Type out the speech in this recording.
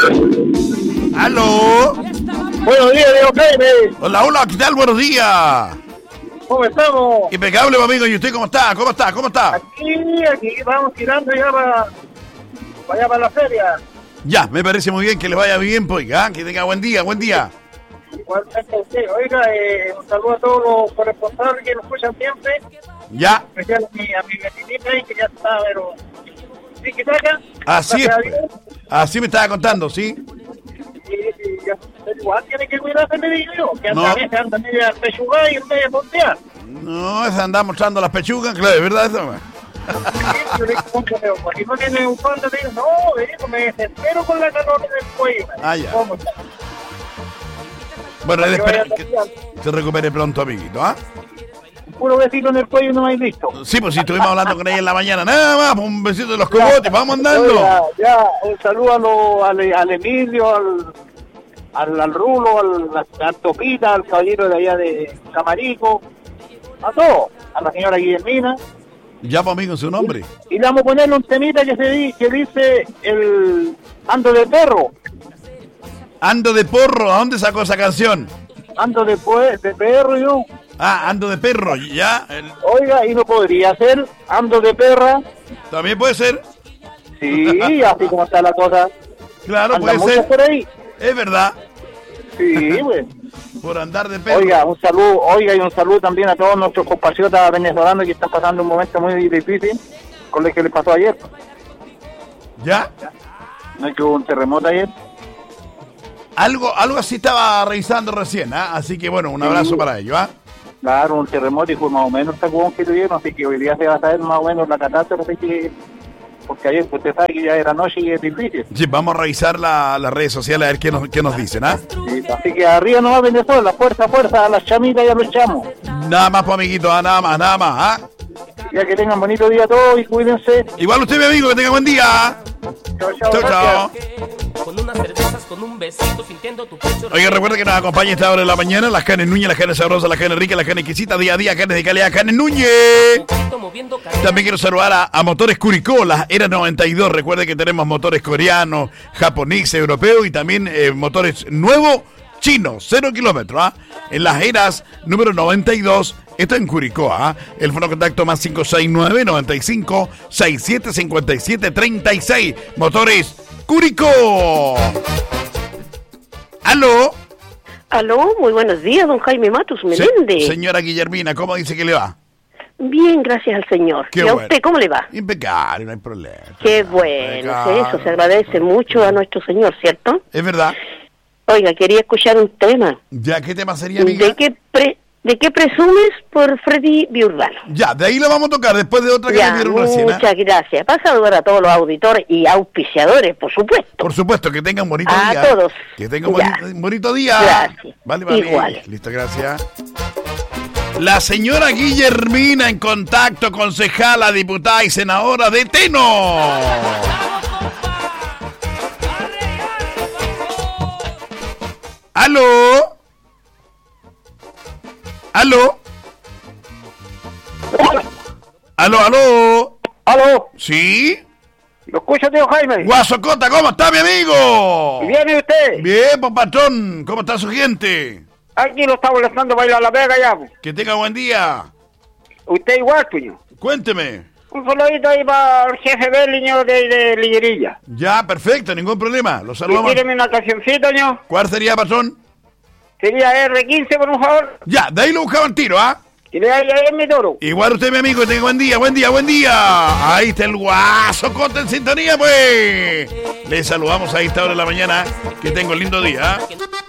¡Aló! Buenos días, Diego Jaime. Hola, hola, ¿qué tal? Buenos días. ¿Cómo estamos? Impecable, amigo. ¿Y usted cómo está? ¿Cómo está? ¿Cómo está? Aquí vamos tirando ya para allá para la feria. Ya, me parece muy bien que le vaya bien, pues, que tenga buen día, buen día. Igualmente a usted. Oiga, un saludo a todos los corresponsales que nos escuchan siempre. Ya. Especial a mi vecinita ahí que ya está, pero... ¿Sí que saca? Así es. Así me estaba contando, ¿sí? Pero igual tiene que cuidarse, le digo yo. Que No. anda media pechugada y en media ponteada. No, esa anda mostrando las pechugas, claro, ¿es verdad eso? Yo le digo, pero si no tiene un fondo, te digo, no, digo, me desespero con la calor del cuello. Ah, ya. ¿Cómo está? Bueno, espera que se recupere pronto, amiguito, ¿ah? Puro besito en el cuello no me has visto. Sí, pues si estuvimos hablando con ella en la mañana, nada más, pues, un besito de los cogotes, vamos andando. Ya, un saludo al Emilio, al Rulo, al Topita, al caballero de allá de Camarico, a todos, a la señora Guillermina. Ya, pues, amigo, su nombre. Y le vamos a ponerle un temita que dice el Ando de Perro. Ando de porro, ¿a dónde sacó esa canción? Ando de perro yo. Ah, ando de perro, ya. Oiga, ¿y no podría ser Ando de perra? También puede ser. Sí, así como está la cosa. Claro, Andan puede ser. por ahí. Es verdad. Sí, güey. Por andar de perro. Oiga, y un saludo también a todos nuestros compatriotas venezolanos que están pasando un momento muy difícil con lo que les pasó ayer. ¿Ya? ¿No es que hubo un terremoto ayer? Algo así estaba revisando recién, ¿ah? Así que bueno, un abrazo para ellos, ¿ah? Claro, un terremoto y fue más o menos el sacudón que tuvieron, así que hoy día se va a saber más o menos la catástrofe porque ayer pues, usted sabe que ya era noche y es difícil. Sí, vamos a revisar las redes sociales a ver qué nos dicen, ¿ah? Sí, así que arriba no va Venezuela, fuerza, a las chamitas y a los chamos. Nada más, pues, amiguito, nada más, ¿ah? Ya que tengan bonito día todos y cuídense. Igual usted, mi amigo, que tenga buen día. Chao. Con unas cervezas, con un besito, sintiendo tu pecho. Oiga, recuerda que nos acompaña esta hora de la mañana las carnes Núñez, las carnes sabrosas, las carnes ricas, las carnes exquisitas, día a día, carnes de calidad, carnes Núñez. También quiero saludar a Motores Curicó, las ERA 92. Recuerde que tenemos motores coreanos, japoneses, europeos y también motores nuevos, chinos, 0 kilómetros, ¿ah? En las ERAs número 92. Esto en Curicó, ¿ah? El fono contacto más 569-95-6757-36. Motores Curicó. ¿Aló? Aló, muy buenos días, don Jaime Matus Meléndez. Señora Guillermina, ¿cómo dice que le va? Bien, gracias al señor. Qué ¿Y bueno. a usted cómo le va? Impecable, no hay problema. Qué bueno, eso se agradece mucho a nuestro señor, ¿cierto? Es verdad. Oiga, quería escuchar un tema. ¿Ya qué tema sería, amiga? ¿De qué presumes por Freddy Biurdano? Ya, de ahí lo vamos a tocar después de otra que ya, le vieron recién. Muchas gracias. Para saludar a todos los auditores y auspiciadores, por supuesto. Por supuesto, que tengan bonito día. A todos. Que tengan bonito día. Gracias. Vale. Igual. Listo, gracias. La señora Guillermina en contacto, concejala, diputada y senadora de Teno. ¿Aló? ¿Aló? ¿Aló? ¿Sí? ¿Lo escucha, tío Jaime? Guasocota, ¿cómo está, mi amigo? ¿Y viene usted? Bien, pues, patrón. ¿Cómo está su gente? Aquí lo está molestando para ir a la Vega ya. Que tenga buen día. Usted igual, puño. Cuénteme. Un saludito ahí para el jefe Berliño de Liguerilla. Ya, perfecto, ningún problema. Lo Y saludamos. tíreme una cancioncita, ño. ¿Cuál sería, patrón? Sería R15, por favor. Ya, de ahí lo buscaban tiro, ¿ah? Y le ahí en mi toro. Igual usted, mi amigo, que tenga buen día. Ahí está el Guasocota en sintonía, pues. Le saludamos a esta hora de la mañana. Que tenga un lindo día, ¿ah?